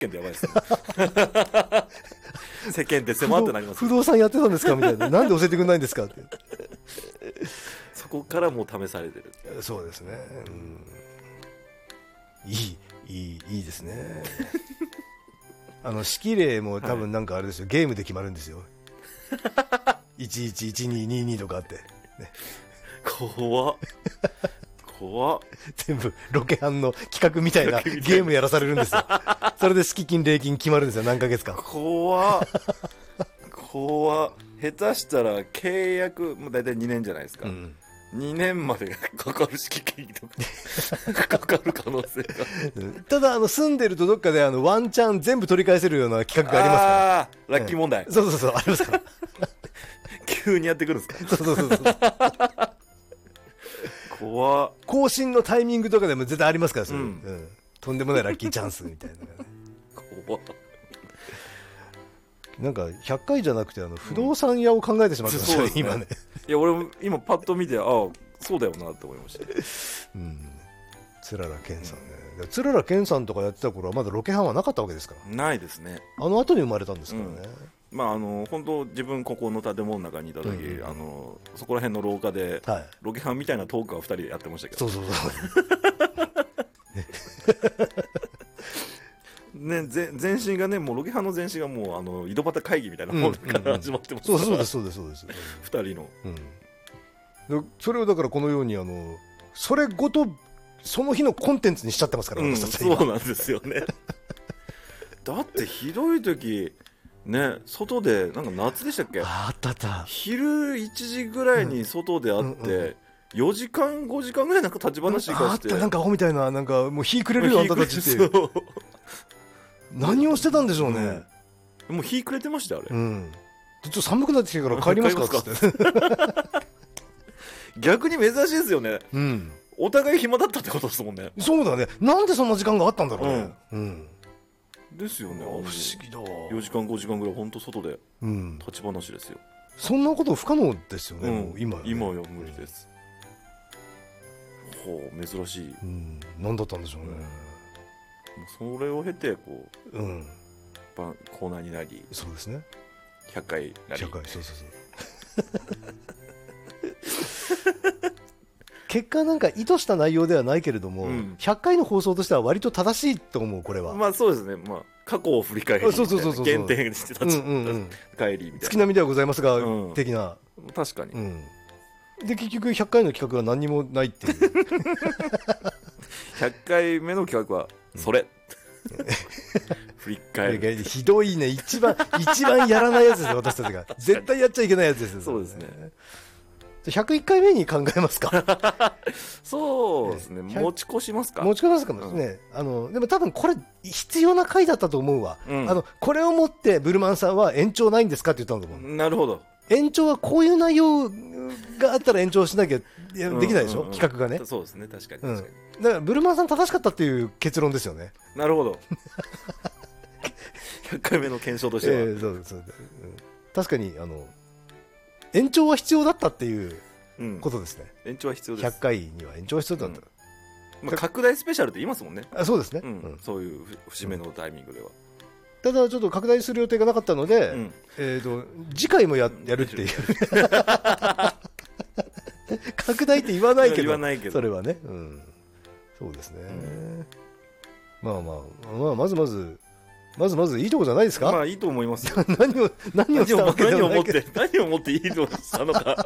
見でやばいですね。世間って狭ってなります、 不動産やってたんですかみたいな。なんで教えてくれないんですかって。 そこからもう試されてる。 そうですね。いいですね。式例も多分なんかあれですよ、ゲームで決まるんですよ。111222とかあって、ね、 怖っ。 全部ロケハンの企画みたいなゲームやらされるんですよ。それで敷金礼金決まるんですよ、何ヶ月間。 怖っ。下手したら契約もだいたい2年じゃないですか、2年までかかる敷金とかかかる可能性がただ住んでるとどっかでワンチャン全部取り返せるような企画がありますから。 あー、ラッキー問題、 そうありますから。 急にやってくるんですか。 そう怖っ。 更新のタイミングとかでも絶対ありますから、それ、とんでもないラッキーチャンスみたいな、ね、 怖っ。 なんか100回じゃなくて不動産屋を考えてしまってましたね、今ね。 いや俺も今パッと見てそうだよなって思いました。 つららけんさんね、つららけんさんとかやってた頃はまだロケハンはなかったわけですから。 ないですね。 後に生まれたんですからね。 本当自分ここの建物の中にいた時、そこら辺の廊下で、ロケハンみたいなトークは2人でやってましたけど。そうね、前身がね、もうロケハンの前身がもう井戸端会議みたいなものから始まってますから。 そうです2人の、それをだからこのようにそれごとその日のコンテンツにしちゃってますから、私たちは。 そうなんですよね。だってひどい時ね、外でなんか夏でしたっけ、 あった昼1時ぐらいに外で会って、4時間5時間ぐらいなんか立ち話して、 なんかアホみたいな、なんかもう日暮れるよあんたたちって何をしてたんでしょうね。 もう日暮れてましたよあれ。 ちょっと寒くなってきてから帰りますかって逆に珍しいですよね。お互い暇だったってことですもんね。 そうだね。なんでそんな時間があったんだろうね。 ですよね。不思議だ。 4時間5時間ぐらい本当外で立ち話ですよ。 そんなこと不可能ですよね、もう今は無理です。珍しい。 何だったんでしょうね。 それを経てこうコーナーになり、 そうですね、 100回なり、 そう結果なんか意図した内容ではないけれども、100回の放送としては割と正しいと思う、これは。 そうですね。過去を振り返り、原点してたち帰りみたいな、 月並みではございますが、的な。 確かに。 で結局100回の企画は何にもないっていう 100回目の企画はそれ、振り返る。 ひどいね。一番やらないやつですよ、私たちが。絶対やっちゃいけないやつですよ。 そうですね。 101回目に考えますか。 そうですね。持ち越しますか。 持ち越しますかもね。でも多分これ必要な回だったと思うわ。これをもってブルマンさんは延長ないんですかって言ったんだと思う。 なるほど。 延長はこういう内容があったら延長しなきゃできないでしょ、企画がね。 そうですね、確かに。 だからブルマンさん正しかったっていう結論ですよね。 なるほど。100回目の検証としては、 確かに延長は必要だったっていうことですね。 延長は必要です。 100回には延長は必要だった。 拡大スペシャルって言いますもんね。 そうですね。 そういう節目のタイミングでは。 ただちょっと拡大する予定がなかったので、次回もやるっていう拡大って言わないけどそれはね、そうですね。まずまずいいとこじゃないですか。 いいと思いますよ。 何をもっていいとしたのか。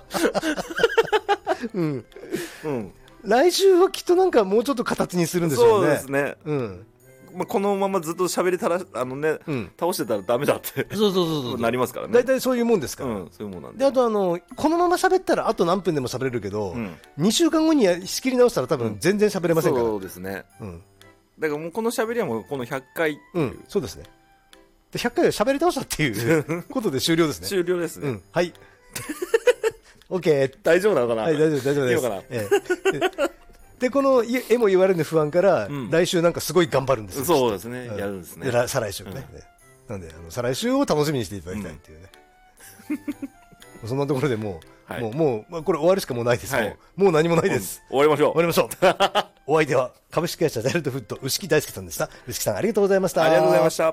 来週はきっとなんかもうちょっと形にするんでしょうね。 そうですね。このままずっと喋り倒してたらダメだってなりますからね。 大体そういうもんですから。 そういうもんなんで。 であとこのまま喋ったらあと何分でも喋れるけど、2週間後に仕切り直したら多分全然喋れませんから。 そうですね。だからもうこの喋りはもうこの100回そうですね。で100回は喋り倒したっていうことで終了ですね。 終了ですね。 はい。OK。 大丈夫なのかな。 はい、大丈夫です。いいのかな。でこの絵も言われる不安から来週なんかすごい頑張るんですよ。 そうですね。やるんですね。 再来週ね。なんで再来週を楽しみにしていただきたいっていうね。そんなところでもはい、 もうこれ終わるしかもうないです、はい、もう何もないです、 終わりましょうお相手は株式会社ジャイアントフード牛木大輔さんでした。牛木さんありがとうございました。 ありがとうございました。